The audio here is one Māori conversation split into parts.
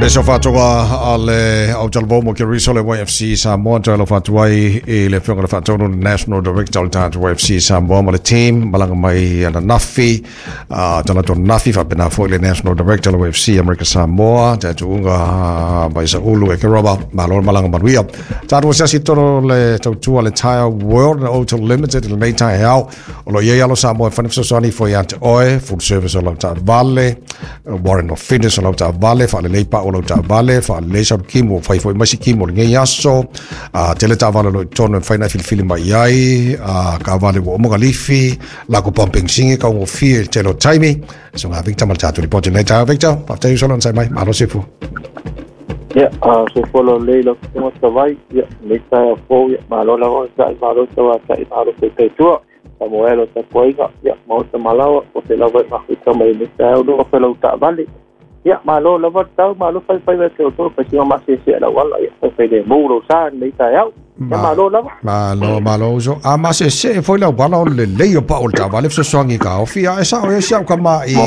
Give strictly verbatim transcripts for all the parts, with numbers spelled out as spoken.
Meso fatua ale au talbomo ke risole Y F C Samoa talo fatua i le fionga le fatua no National Director Tata Y F C Samoa ma le team malanga mai ana Nafi uh tala to Nafi fa bena fo le National Director Y F C America Samoa ta tunga mai sa ulu e ke roba malor malanga manuia tatu sia sitoro le tautua le Tire World Auto Limited le nei tai au o lo ye alo Samoa fa nifso soni fo ya oe full service o ta vale warrant of fitness o ta vale fa le leipa o ta vale fa le sa kimo fa fo masi kimo nge yaso a tele ta vale lo tono fa na fil fil mai ai a ka vale o mo galifi la ko pumping singe ka o fi telo timing so nga Victor mal tatu report le ta Victor after you solon sai mai malo sefu ya so follow le lo mo sa vai ya le ta fo ya malo la o sa malo sa sa malo se te tu Samuel ta poiga ya mo ta malawa o te la vai ma ko mai le ta o do fa lo ta vale ya malo la va tau malo fai fai ve to to pa ma se se la wala ya fa de muro sa nei ta ya ya malo la malo malo so a ma se se foi la wala le le yo pa o ta vale so songi ka o fia esa o esa ka ma i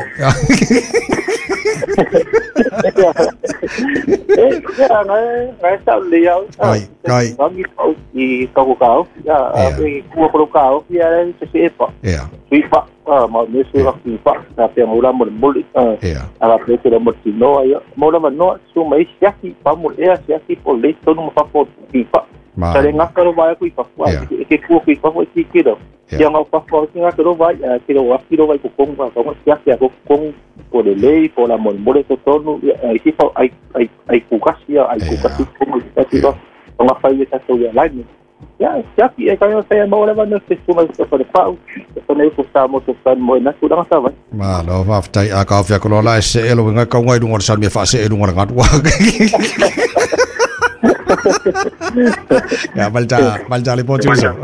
eh ya na na sa le ya ai ai ngi au i ka ko ka ya a ku ko ka o ya se se pa ya sui pa ah ma ne se ra ki pa na pe mo la mo mo ah ala pe te mo ti no ya mo la no su mai sia ki pa mo e sia ki po le to no fa po ki pa sa le nga ka ro va ku pa pa ke ku ku pa po ki ki do ya nga pa po ki nga ka ro va ki ro va ki ro va ku ko pa ko sia sia ko ko po le le po la mo mo le to to no ai ki pa ai ai ai ku ka sia ai ku ka ki ko mo sia ki do nga fa ye ta to ya la ni ya sia ki e ka yo sa mo la va no se su mai to pa so nei ko sa mo to san mo na ku dang sa va ma lo va ftai a ka fia ko la se elo nga ka ngai dungo sa me fa se elo nga ngat wa ya malta malta le ponti so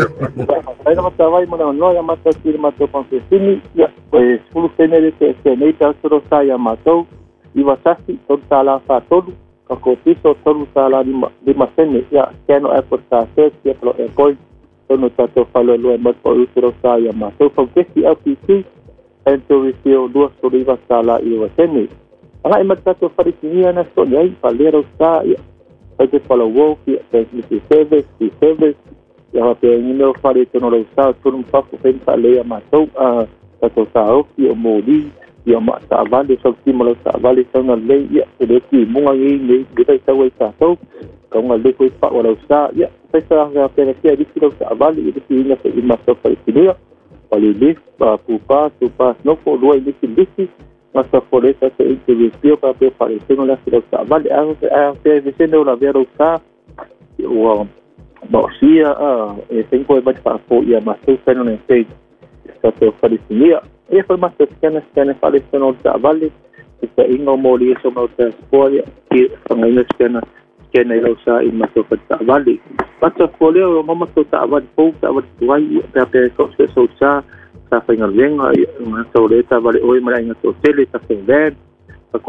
ai na ta vai mo no ya mata sir ma to con se sini ya pues fu tenere que se nei ta so sa ya ma to i va sasi to sala fa to ka ko piso to sala di di ma sene ya keno e por sa se ke pro e poi sono stato fallo lo ma po usro sa ya ma so fa questi apiti ento visio due soliva sala i va sene ana ma stato fare sinia na so nei falero sa ya poi fallo wo ki tecnici service ki service ya pe ni no fare to no lo sa to un fa ko pen le ma so a stato sa o ki o modi ya ma sa vale so ki mo lo sa vale so na le ya de ki mo ngi ni de ta sa we sa so ko ngal le ko pa o lo sa ya pe sa ga pe ki di ki lo sa vale di ki ni sa ma so pa ki ni pa le le pa pu pa tu pa no ko lo ni ki di ma sa po le sa se ki di pio pa pe pa le so na ki lo sa vale a a pe vi se no la ve lo sa o bo sia a e tengo e ba pa po ya ma so se no ne se stato fare sinia e poi ma se scanne scanne fare sono da valle che in no modi so mo te spolia che ngai ne scanne scanne lo sa in ma so da valle passa spolia o mamma so da valle po da valle tuai per per so so sa sa fa ngal venga una so le ta valle oi ma in so tele ta se ver ko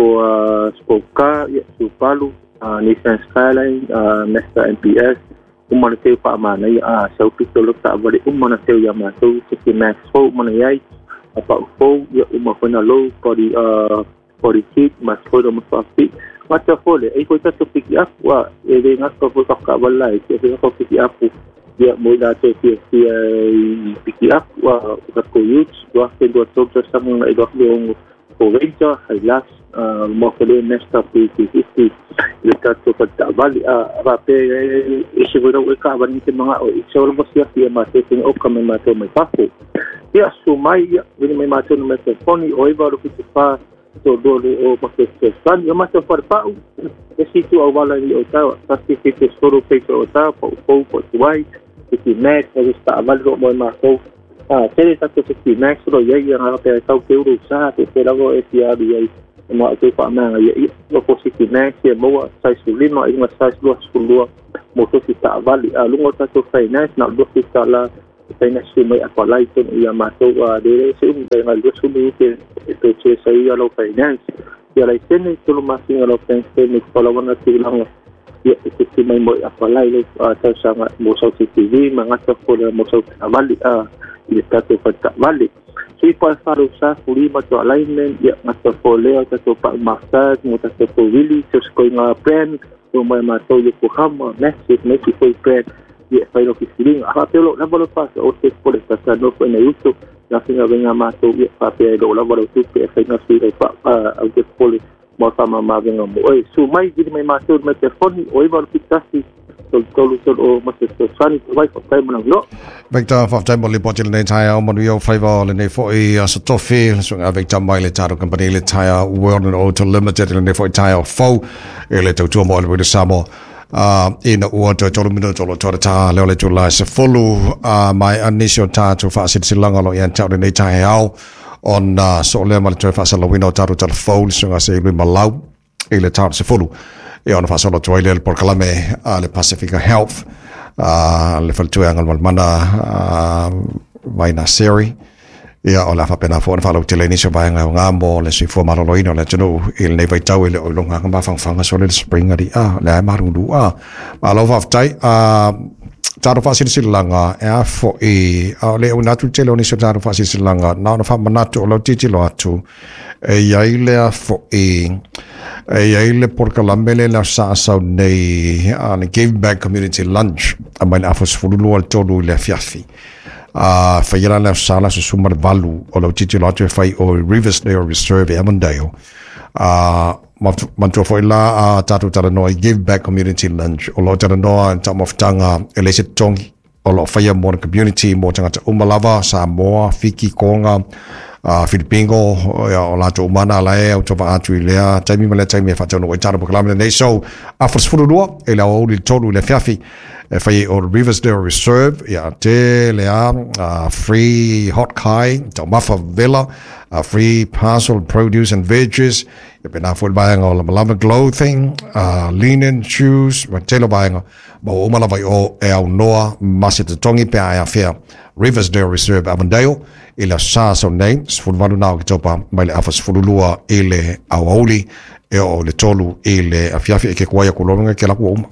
spoka su palu Nissan Skyline Mazda M P S umana te pa mana ya so pitolo ta valle umana te ya ma so sixty max fo mana yai apa fo ya uma fana low body uh body kit mas fo do mas fit mata fo le ai ko ta to pick up wa e de ngat ko ko ka bala e se ko pick up ya mo da te ti ti pick up wa ka ko youth wa ke do to to sa mo ai do ko ko venture highlights uh mo ko le nesta P fifty le ta to pa ta vali a ba pe e se vo do ka ba ni te mga o so lo sia ti ma te tin o ka me ma to mai pa ya sumai ya vini mai ma no me telefoni o iba ro ki fa to do o pa ke se san ya ma te fa pa e si tu o wala ni o ta ta si ki te soro pe o ta po po po tuai ki max e sta val ro mo ma to ah te ta to ki max ro ye ya nga pe ta ke ro sa te te la go e ti a bi ai ma te fa ma ya lo ko si ki max e mo sa su li no i ma sa su su lo mo to si ta val a lu ngo ta to finance na do ki ta la sai na su mai apa lai to ia ma to de se un de ngal su mi ke to che sai ya lo finance ya lai sen to lo ma sin lo finance ni ko la wana ti lang ya ke mai mo apa lai lo ta sa mo so ti vi ma nga to ko mo so avali a i sta to fa ta vali sui pa faro sa furi ma to alignment ya ma to foleo ta to pa massage mo ta to wili so ko nga brand to mai ma to Yokohama massive make it brand ya fa no kisiling a pelo la bolo pa o te por esta no fue na uso la singa venga ma to ya pa pelo la bolo tu pe fa na sui pa au te pole mo ta ma ma venga mo oi su mai di mai ma to me telefoni oi va pitasi so tolu so o ma se sani vai fa kai mana lo Victor fa tai mo le potil nei tai o mo yo favor le nei foi so tofi so nga Victor mai le taro company le tai World and Auto Limited le nei foi tai fo e le tau mo le samo uh in o to to mino to to ta le le July se follow uh my initial ta to fa sit silanga lo yan tau le nei tai au on uh so le mal to fa sa lo wino taro to fo so nga se le malau e le tau se follow e ona fa solo toile por kalame a le Pacifica Health a le faltu angal mal mana vai na seri ia ola fa pena fo fa lo tele ni so vai nga ngambo le si fo malo ino le tunu il ne vai tau ile o longa nga fa fanga so le spring ali a le maru du a ma lo fa tai a taro fa sil silanga e a fo e a le una tu tele ni so taro fa sil silanga na na fa manato lo titi lo atu e ia ile a fo e e ile por kalambele la sa sa nei an give back community lunch a mai afos fulu al todo le fiafi a fa ira la sala su sumar valu o lo titi lo fai o Riversdale Reserve Avondale a manto foi la a tatu tara no give back community lunch o lo tara no an tam of tanga elese tongi o lo fai mo community mo tanga umalava sa mo fiki konga a Filipino ya o la to mana la e o to va atu le taimi mala taimi fa tano o tara proclame nei so a fosfuro e la o li tolu le fiafi e fai o Riversdale Reserve ya te le a free hot kai to mafa villa a free parcel produce and veggies e pena fo buying all malama clothing uh linen shoes ma telo buying mo o mala vai o e au noa masita tongi pe a fair Riversdale Reserve Avondale ila sa so nei sfulvalu na ki topa mai le afas fululua ile auli e o le tolu ile afiafi ke kwaya kulonga ke la ku uma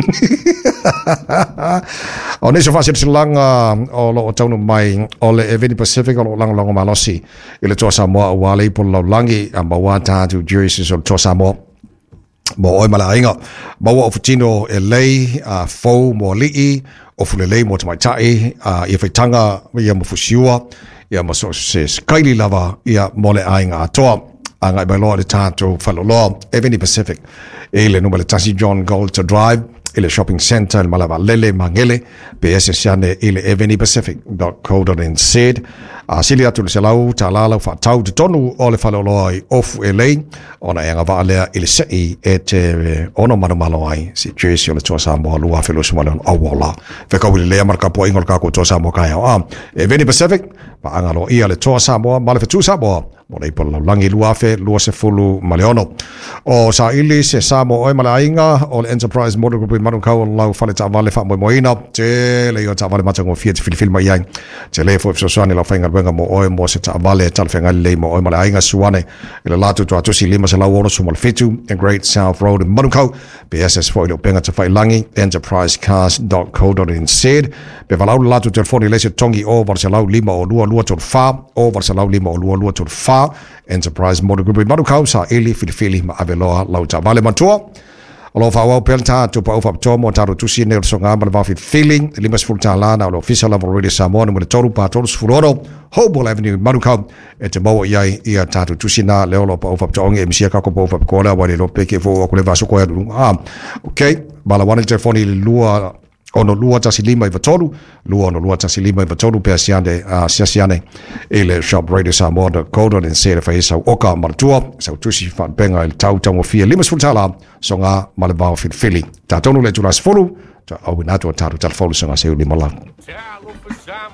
o ne so fa silanga o lo tonu mai o le Eveni Pacific o lang long malosi ile to sa mo wale po lo langi amba wata to jersey so to sa mo mo oi mala inga mo o futino e lei a fo mo li o fulele mo mai tai a e fitanga ia mo fusiua ia mo so se kaili lava ia mole ainga atoa anga by law the tato fellow law Eveni Pacific ele no male tasi John Gold to drive ele shopping center malava lele mangele P S siane ele eveni pacific dot co dot n z a silia tu se lau talala fa tau de tonu ole falo loi of ele ona yanga vale ele sei et ono mano malo ai si jesi ole tosa mo lu afelo smalo awala fe ka wile le marka po ingol ka ko tosa mo ka ya a eveni pacific pa angalo ia le tosa mo male fe tusa mo mo nei por langi luafe luase fulu maleono o sa ili se samo o mala inga o enterprise motor group manu ka o lau fale ta vale fa mo moina te le yo ta vale matango fiat fil fil mai yang te le fo so sone la fainga benga mo o mo se ta vale tal fenga le mo o mala inga suane le latu to atu si lima se la woro so mal fitu in Great South Road in Manukau B S S foi lo benga te fai langi enterprise cars dot co dot n z be valau latu telefoni le se tongi o var se lau lima o lua lua to fa o var se lau lima o lua lua to fa Enterprise Motor Group Manukau sa ili filifili ma aveloa lau ta vale matua alo fa wa pelta to pa ofa to mo taro tusi ne so nga ma va fit feeling limas fulta lana o official level radio samon mo toru pa toru sfuroro Hopewell Avenue Manukau e te mo ia ia tatu tusi na le lo pa ofa to nge msia ka ko ofa ko la wa le lo peke fo ko le va so ko ah okay bala wana telefoni lua ono lua tasi lima i vatolu, lua ono lua tasi lima i vatolu pe asiane, uh, siasiane, ele shop radio sa moda kodo den sere fa isa oka martua, sa utusi fan penga il tau tau fia lima sfultala, so nga malabao fil fili. Ta tonu le tulas folu, ta au inato taru tal folu sa nga seu lima lang.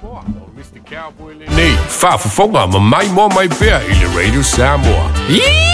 mister Cowboy Lee. Fa fa fonga ma mai mo mai bea ile Radio Samoa.